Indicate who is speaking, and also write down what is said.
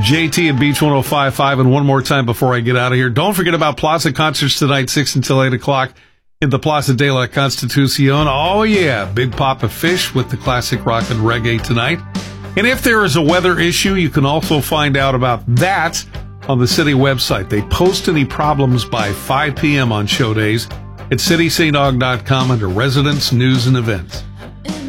Speaker 1: JT at Beach 105.5. And one more time before I get out of here, don't forget about Plaza concerts tonight, 6 until 8 o'clock in the Plaza de la Constitucion. Oh, yeah, Big Papa Fish with the classic rock and reggae tonight. And if there is a weather issue, you can also find out about that on the city website. They post any problems by 5 p.m. on show days at citysaint.com under Residents, News, and Events.